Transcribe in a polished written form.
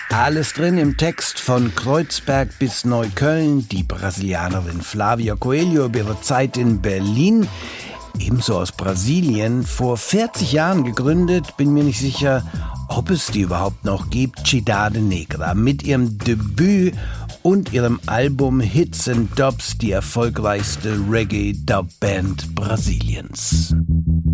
Alles drin im Text von Kreuzberg bis Neukölln, die Brasilianerin Flavia Coelho über ihre Zeit in Berlin, ebenso aus Brasilien, vor 40 Jahren gegründet, bin mir nicht sicher, ob es die überhaupt noch gibt, Cidade Negra, mit ihrem Debüt und ihrem Album Hits and Dubs, die erfolgreichste Reggae-Dub-Band Brasiliens.